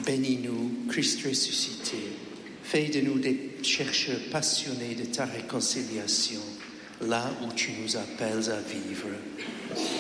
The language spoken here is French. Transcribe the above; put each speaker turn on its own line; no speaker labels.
Bénis-nous, Christ ressuscité. Fais de nous des chercheurs passionnés de ta réconciliation, là où tu nous appelles à vivre.